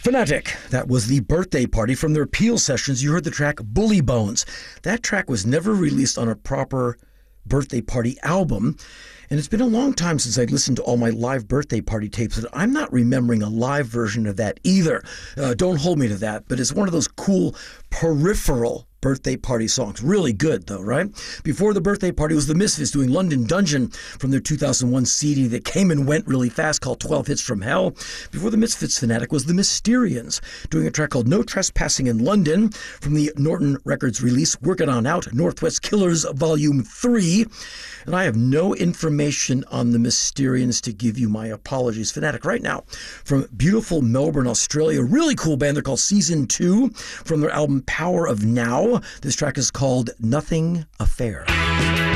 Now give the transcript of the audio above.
Fanatic, that was the birthday party from their Peel sessions. You heard the track Bully Bones. That track was never released on a proper birthday party album. And it's been a long time since I listened to all my live birthday party tapes, and I'm not remembering a live version of that either. Don't hold me to that, but it's one of those cool peripheral birthday party songs. Really good, though, right? Before the birthday party was the Misfits doing London Dungeon from their 2001 CD that came and went really fast called 12 Hits from Hell. Before the Misfits, Fanatic was the Mysterians doing a track called No Trespassing in London from the Norton Records release Work It On Out, Northwest Killers Volume 3. And I have no information on the Mysterians to give you. My apologies. Fanatic right now from beautiful Melbourne, Australia. Really cool band. They're called Season 2 from their album Power of Now. This track is called Nothing Affair.